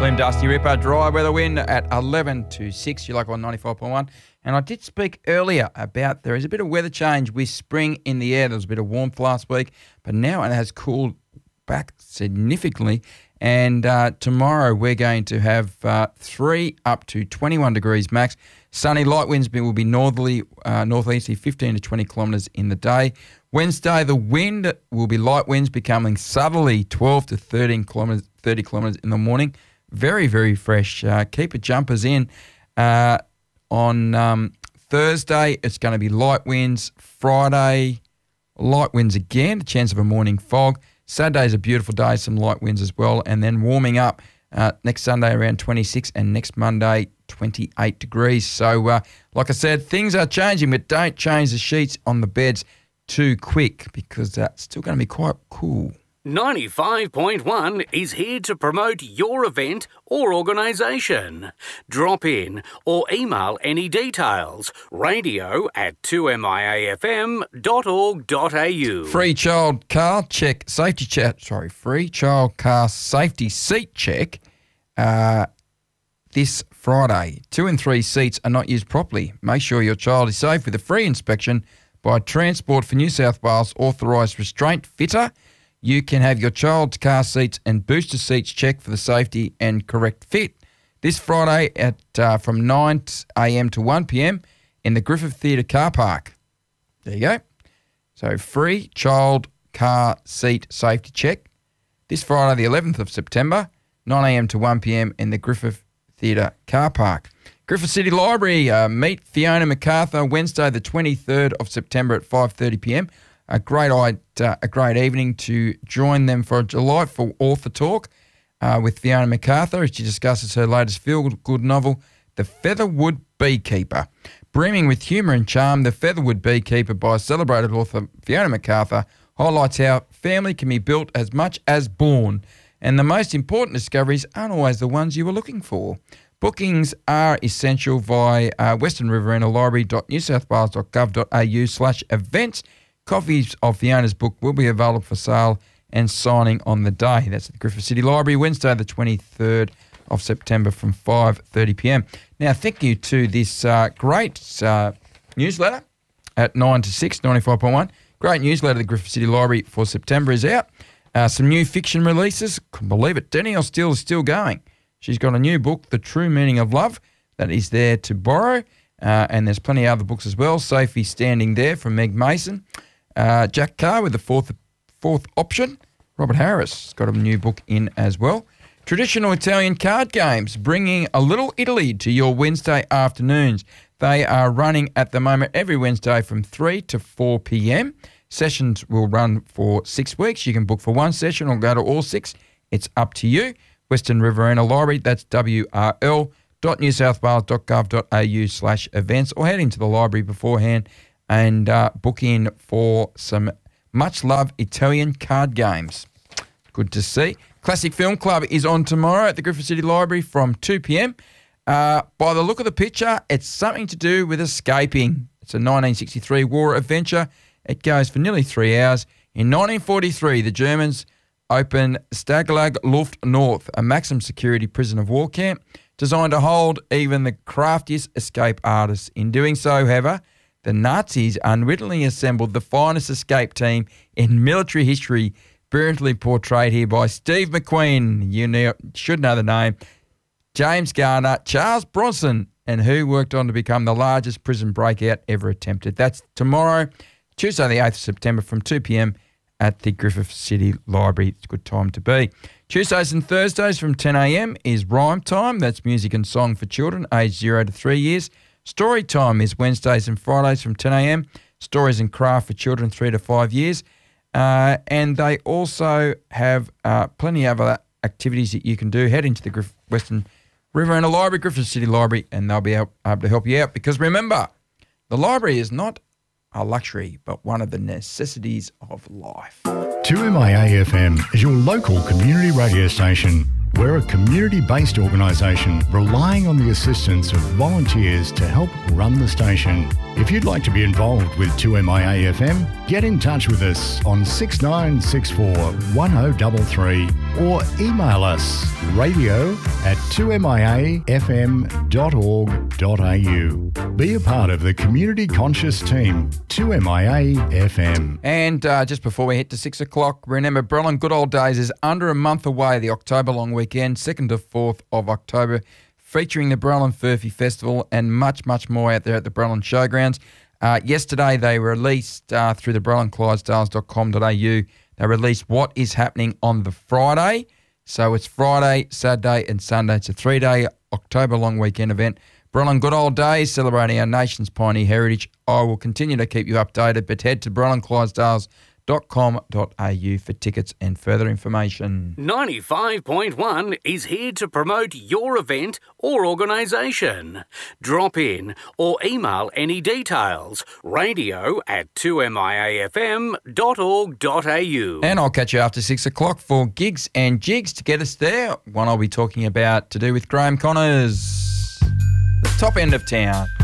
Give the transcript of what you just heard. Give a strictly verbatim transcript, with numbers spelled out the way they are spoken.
Slim Dusty Ripper, dry weather wind at eleven to six. You like on ninety-five point one. And I did speak earlier about there is a bit of weather change with spring in the air. There was a bit of warmth last week, but now it has cooled back significantly. And uh, tomorrow we're going to have uh, three up to twenty-one degrees max. Sunny, light winds will be northerly, uh, northeasterly, fifteen to twenty kilometres in the day. Wednesday, the wind will be light winds becoming southerly, twelve to thirteen kilometres, thirty kilometres in the morning. Very, very fresh. Uh, keep your jumpers in. Uh, on um, Thursday, it's going to be light winds. Friday, light winds again, a chance of a morning fog. Saturday's a beautiful day, some light winds as well. And then warming up uh, next Sunday around twenty-six and next Monday, twenty-eight degrees. So, uh, like I said, things are changing, but don't change the sheets on the beds too quick because that's still going to be quite cool. ninety-five point one is here to promote your event or organisation. Drop in or email any details. Radio at two m i a f m dot org dot a u. Free child car check, safety check, sorry, free child car safety seat check uh, this Friday. Two and three seats are not used properly. Make sure your child is safe with a free inspection by Transport for New South Wales authorised restraint fitter. You can have your child's car seats and booster seats checked for the safety and correct fit this Friday at uh, from nine a m to one p m in the Griffith Theatre car park. There you go. So free child car seat safety check this Friday, the eleventh of September, nine a m to one p m in the Griffith Theatre car park. Griffith City Library, uh, meet Fiona MacArthur Wednesday, the twenty-third of September at five thirty p m. A great uh, a great evening to join them for a delightful author talk uh, with Fiona MacArthur as she discusses her latest feel-good novel, The Featherwood Beekeeper. Brimming with humour and charm, The Featherwood Beekeeper by celebrated author Fiona MacArthur highlights how family can be built as much as born, and the most important discoveries aren't always the ones you were looking for. Bookings are essential via uh, western riverina library dot new south wales dot gov dot a u slash events. Copies of Fiona's book will be available for sale and signing on the day. That's at the Griffith City Library, Wednesday the twenty-third of September from five thirty p m. Now, thank you to this uh, great uh, newsletter at nine to six, ninety-five point one. Great newsletter, the Griffith City Library for September is out. Uh, some new fiction releases. Couldn't believe it. Danielle Steele is still going. She's got a new book, The True Meaning of Love, that is there to borrow. Uh, and there's plenty of other books as well. Sophie Standing There from Meg Mason. Uh, Jack Carr with the fourth fourth option. Robert Harris has got a new book in as well. Traditional Italian card games, bringing a little Italy to your Wednesday afternoons. They are running at the moment every Wednesday from three to four p m. Sessions will run for six weeks. You can book for one session or go to all six. It's up to you. Western Riverina Library, that's w r l dot new south wales dot gov dot a u slash events, or head into the library beforehand and uh, book in for some much-loved Italian card games. Good to see. Classic Film Club is on tomorrow at the Griffith City Library from two p m. Uh, by the look of the picture, it's something to do with escaping. It's a nineteen sixty-three war adventure. It goes for nearly three hours. In nineteen forty-three, the Germans opened Stalag Luft North, a maximum security prison of war camp designed to hold even the craftiest escape artists. In doing so, however, the Nazis unwittingly assembled the finest escape team in military history, brilliantly portrayed here by Steve McQueen. You know, should know the name. James Garner, Charles Bronson, and who worked on to become the largest prison breakout ever attempted. That's tomorrow, Tuesday the eighth of September from two p m at the Griffith City Library. It's a good time to be. Tuesdays and Thursdays from ten a m is Rhyme Time. That's music and song for children aged zero to three years. Story Time is Wednesdays and Fridays from ten a m Stories and craft for children three to five years. Uh, and they also have uh, plenty of other activities that you can do. Head into the Griff- Western Riverina Library, Griffith City Library, and they'll be able to help you out. Because remember, the library is not a luxury, but one of the necessities of life. two M I A F M is your local community radio station. We're a community-based organisation relying on the assistance of volunteers to help run the station. If you'd like to be involved with two M I A F M, get in touch with us on six nine six four one oh three three or email us radio at two m i a f m dot org dot a u. Be a part of the community conscious team, two M I A F M. And uh, just before we hit to six o'clock, remember Brelon Good Old Days is under a month away, the October long weekend, second to fourth of October, featuring the Brelon Furphy Festival and much, much more out there at the Brelon Showgrounds. Uh, yesterday they released uh, through the brelon clydesdales dot com dot a u, they released what is happening on the Friday. So it's Friday, Saturday and Sunday. It's a three-day October long weekend event. Brelon Good Old Days, celebrating our nation's pioneer heritage. I will continue to keep you updated, but head to brelon clydesdales dot com dot a u for tickets and further information. ninety-five point one is here to promote your event or organisation. Drop in or email any details. Radio at two m i a f m dot org dot a u. And I'll catch you after six o'clock for Gigs and Jigs to get us there. One I'll be talking about to do with Graham Connors. The top end of town.